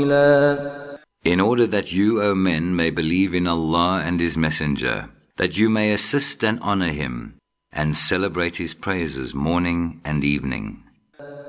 In order that you, O men, may believe in Allah and His Messenger, that you may assist and honor Him, and celebrate His praises morning and evening.